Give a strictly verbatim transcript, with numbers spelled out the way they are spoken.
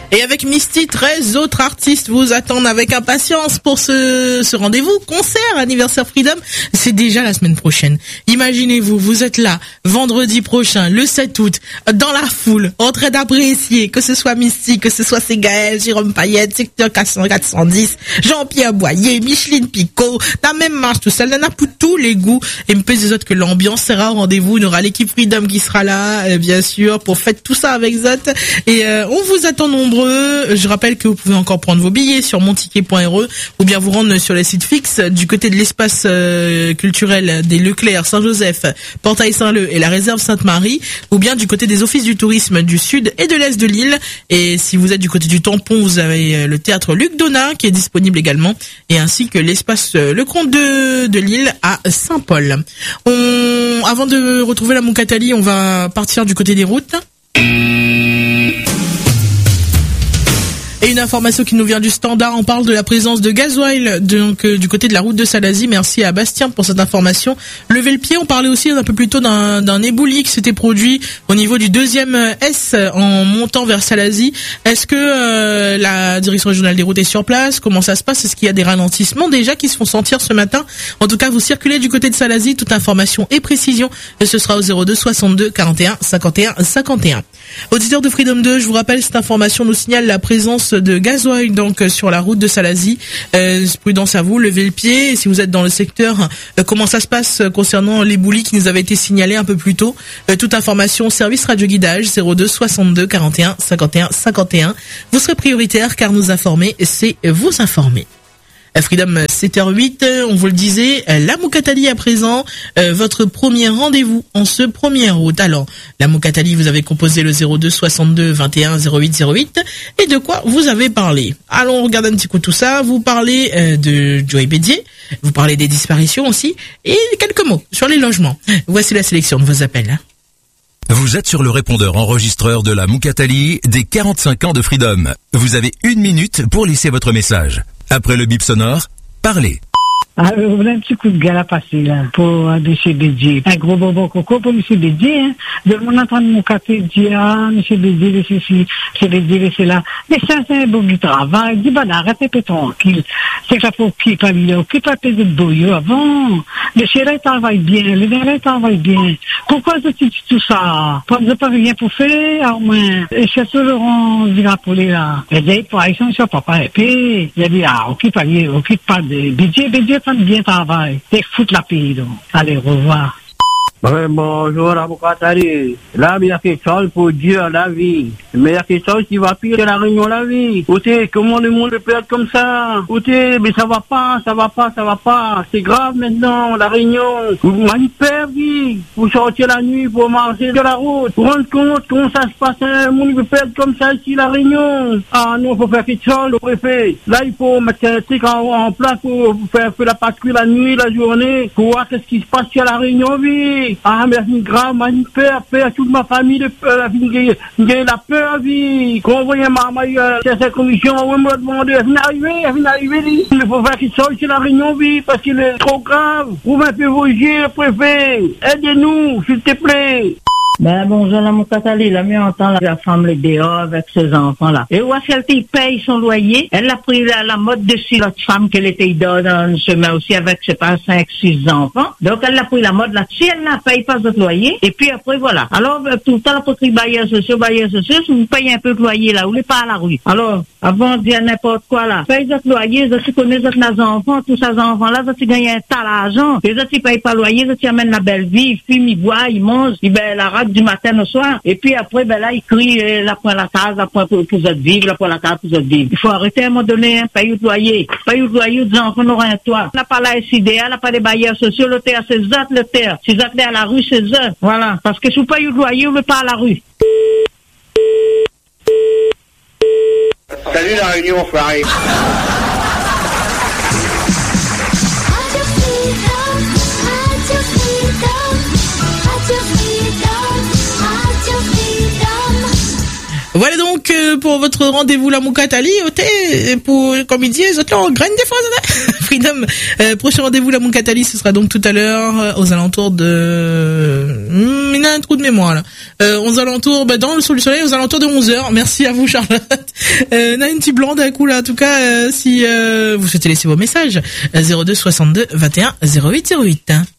Et avec Misty, treize autres artistes vous attendent avec impatience pour ce, ce rendez-vous concert anniversaire Freedom. C'est déjà la semaine prochaine. Imaginez-vous, vous êtes là vendredi prochain, le sept août, dans la foule, en train d'apprécier, que ce soit Misty, que ce soit Ségaël, Jérôme Payette, Secteur quatre cent dix, Jean-Pierre Boyer, Micheline Picot, la même marche tout seul, il y en a pour tous les goûts. Et me peut des autres que l'ambiance sera au rendez-vous. Il y aura l'équipe Freedom qui sera là, euh, bien sûr, pour fêter tout ça avec Zot. Et euh, on vous attend nombreux. Je rappelle que vous pouvez encore prendre vos billets sur monticket point r e ou bien vous rendre sur les sites fixes du côté de l'espace euh, culturel des Leclerc, Saint-Joseph, Portail-Saint-Leu et la réserve Sainte-Marie, ou bien du côté des offices du tourisme du sud et de l'est de l'île. Et si vous êtes du côté du Tampon, vous avez le théâtre Luc Donat qui est disponible également, et ainsi que l'espace Le Comte de, de Lille à Saint-Paul. On, avant de retrouver la Moukatali, on va partir du côté des routes. Et une information qui nous vient du Standard, on parle de la présence de gasoil donc euh, du côté de la route de Salazie. Merci à Bastien pour cette information. Levez le pied, on parlait aussi un peu plus tôt d'un, d'un éboulis qui s'était produit au niveau du deuxième S en montant vers Salazie. Est-ce que euh, la direction régionale des routes est sur place? Comment ça se passe? Est-ce qu'il y a des ralentissements déjà qui se font sentir ce matin? En tout cas, vous circulez du côté de Salazie, toute information et précision, et ce sera au zéro deux soixante-deux quarante et un cinquante et un cinquante et un. Auditeurs de Freedom deux, je vous rappelle, cette information nous signale la présence de gasoil donc sur la route de Salazie. Euh, prudence à vous, levez le pied. Et si vous êtes dans le secteur, euh, comment ça se passe concernant l'éboulis qui nous avait été signalé un peu plus tôt? euh, Toute information, service radio guidage zéro deux soixante-deux quarante et un cinquante et un cinquante et un. Vous serez prioritaire car nous informer, c'est vous informer. Freedom sept heures huit, on vous le disait, la Moukatali à présent, euh, votre premier rendez-vous en ce premier août. Alors, la Moukatali, vous avez composé le zéro deux soixante-deux vingt et un zéro huit zéro huit, et de quoi vous avez parlé? Allons regarder un petit coup tout ça. Vous parlez euh, de Joey Bédier, vous parlez des disparitions aussi, et quelques mots sur les logements. Voici la sélection de vos appels. Vous êtes sur le répondeur enregistreur de la Moukatali des quarante-cinq ans de Freedom. Vous avez une minute pour laisser votre message. Après le bip sonore, parlez. Ah, on a un petit coup de gueule à passer là pour M. Bédier. Un gros bonbon coco pour M. Bédier. Hein. De mon entendre mon café dire ah M. Bédier laissez ci, M. Bédier laissez là. Mais ça c'est un beau du travail. Dis bah arrêtez peu tranquille. C'est que ça faut qui pas lui, qui pas payer de boyau avant. Le chéri travaille bien, le dernier travaille bien. Pourquoi je dis tout ça? Pas de pas rien pour faire au moins. Et c'est sur Laurent Zirapolé là. Et d'ailleurs pour exemple sur papa et puis il a dit ah occupe pas occupe pas de Bédier, Bédier bien travail. C'est foutre la pays, donc. Allez, au revoir. Oui, bonjour, la Moukatali. Là, il y a quelque chose pour Dieu, la vie. Mais il y a quelque chose qui va pire que la réunion, la vie. Écoutez, comment le monde peut être comme ça? Écoutez, mais ça va pas, ça va pas, ça va pas. C'est grave maintenant, la réunion. Vous manipulez, vie. Vous sortir la nuit pour marcher sur la route. Vous rendre compte comment ça se passe, le monde peut être comme ça ici, la réunion. Ah non, il faut faire quelque chose, le préfet. Là, il faut mettre un truc en, en place pour faire, faire la patrouille la nuit, la journée, pour voir qu'est-ce qui se passe sur la réunion, vie. Ah, mais c'est une grave peur, peur, toute ma famille de peur, j'ai la peur, vie. Quand on voyait ma mère, c'est cette commission, on me demandait, elle vient d'arriver, elle vient d'arriver, il faut faire qu'il sorte sur la réunion, vie, parce qu'il est trop grave. Vous un peu vos yeux, préfet. Aidez-nous, s'il te plaît. Ben, bonjour, la Moukatali, la mieux entend la femme le dehors avec ses enfants-là. Et où est-ce qu'elle paye son loyer? Elle a pris la, la mode dessus l'autre femme qu'elle était dans une semaine aussi avec, je sais pas, cinq, six enfants. Donc, elle a pris la mode là-dessus, elle n'a payé pas votre loyer. Et puis après, voilà. Alors, tout le temps, la petite bailleur sociaux, bailleur sociaux, si vous payez un peu de loyer là, vous n'êtes pas à la rue. Alors, avant de dire n'importe quoi là, payez votre loyer, vous connaissez votre enfants, tous ces enfants-là, vous gagnez un tas d'argent. Les autres, ils payent pas le loyer, vous amènent la belle vie, ils fument, ils boivent, ils mangent, ils ben, la rate du matin au soir. Et puis après, ben là, ils crient, euh, la point la case, la point pour, pour vous vivre, la point la case pour vous vivre. Il faut arrêter à un moment donné, hein, payer le loyer. Payer le loyer, des enfants n'auront un toit. On n'a pas la S I D A, on n'a pas des bailleurs sociaux, le terre, c'est ça, le terre. Si vous êtes à la rue, c'est ça. Voilà. Parce que si vous payez le loyer, vous ne pas à la rue. Salut la réunion, Farid. Voilà donc donc euh, pour votre rendez-vous la Moukatali, pour comme il dit, les autres en graine des fois. Freedom. Euh, prochain rendez-vous la Moukatali, ce sera donc tout à l'heure euh, aux alentours de. Hmm, il a un trou de mémoire là. Euh, aux alentours, bah, dans le sol du soleil, aux alentours de onze heures. Merci à vous Charlotte. Euh, on a une petite blanc d'un coup là. En tout cas, euh, si euh, vous souhaitez laisser vos messages, zéro deux soixante-deux vingt et un zéro huit zéro huit.